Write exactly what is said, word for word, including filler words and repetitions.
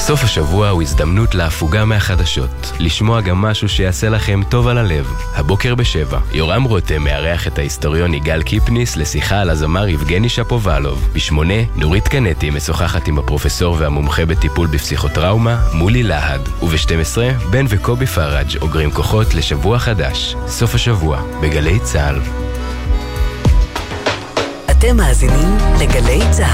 סוף השבוע הוא הזדמנות להפוגה מהחדשות, לשמוע גם משהו שיעשה לכם טוב על הלב. הבוקר בשבע, יורם רותם מארח את ההיסטוריון יגאל קיפניס לשיחה על הזמר יבגני שפובלוב. בשמונה, נורית קנטי משוחחת עם הפרופסור והמומחה בטיפול בפסיכוטראומה, מולי להד. וב-שתים עשרה, בן וקובי פראג' אוגרים כוחות לשבוע חדש. סוף השבוע, בגלי צהל. אתם מאזינים לגלי צהל.